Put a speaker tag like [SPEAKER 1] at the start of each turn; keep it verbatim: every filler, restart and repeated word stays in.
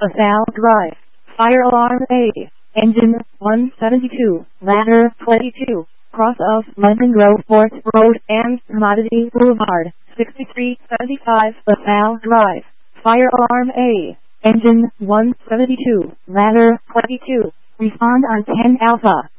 [SPEAKER 1] LaSalle Drive. Fire alarm A. Engine one seventy-two, ladder twenty-two. Cross of London Grove Fourth Road and Commodity Boulevard, sixty-three seventy-five LaSalle Drive. Fire alarm A. Engine one seventy-two, ladder twenty-two. Respond on ten Alpha.